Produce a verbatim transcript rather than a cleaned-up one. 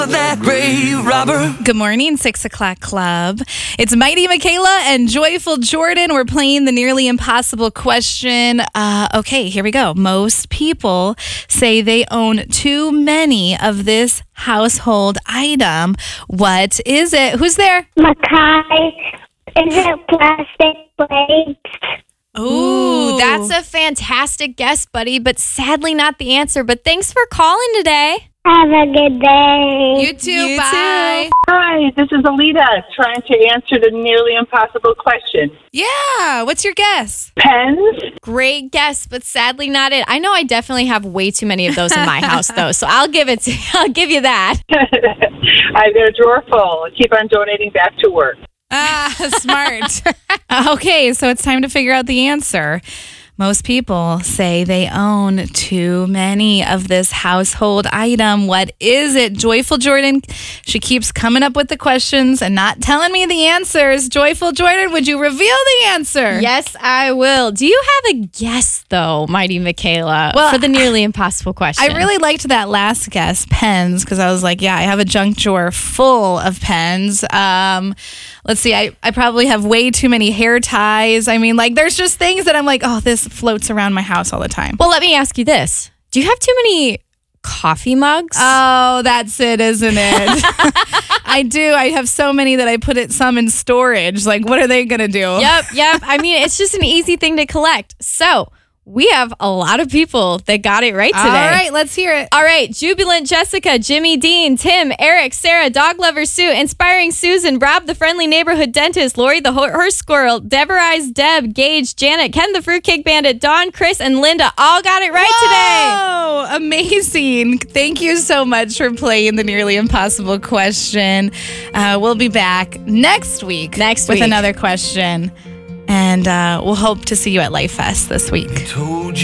That Ray Robber. Good morning, six o'clock club. It's Mighty Michaela and Joyful Jordan. We're playing the nearly impossible question. Uh, okay, here we go. Most people say they own too many of this household item. What is it? Who's there? Makai, is it plastic plates? Ooh, that's a fantastic guess, buddy, but sadly not the answer. But thanks for calling today. Have a good day. You too. You Bye. too. Hi, this is Alita trying to answer the nearly impossible question. Yeah. What's your guess? Pens? Great guess, but sadly not it. I know I definitely have way too many of those in my house, though, so I'll give it to I'll give you that. I've got a drawer full. Keep on donating back to work. Ah, smart. Okay, so it's time to figure out the answer. Most people say they own too many of this household item. What is it? Joyful Jordan, she keeps coming up with the questions and not telling me the answers. Joyful Jordan, would you reveal the answer? Yes, I will. Do you have a guess, though, Mighty Michaela, Well, for the nearly impossible question? I really liked that last guess, pens, because I was like, yeah, I have a junk drawer full of pens. Um, let's see, I, I probably have way too many hair ties. I mean, like, there's just things that I'm like, oh, this floats around my house all the time. Well, let me ask you this. Do you have too many coffee mugs? Oh, that's it, isn't it? I do. I have so many that I put it some in storage. Like, what are they going to do? Yep, yep. I mean, it's just an easy thing to collect. So we have a lot of people that got it right today. All right, let's hear it. All right, Jubilant Jessica, Jimmy Dean, Tim, Eric, Sarah, Dog Lover Sue, Inspiring Susan, Rob the Friendly Neighborhood Dentist, Lori the Ho- Horse Squirrel, Deborah's Deb, Gage, Janet, Ken the Fruitcake Bandit, Dawn, Chris, and Linda all got it right Oh, amazing. Thank you so much for playing the nearly impossible question. Uh, we'll be back next week. Next with week. another question. And uh, we'll hope to see you at Life Fest this week. Told you.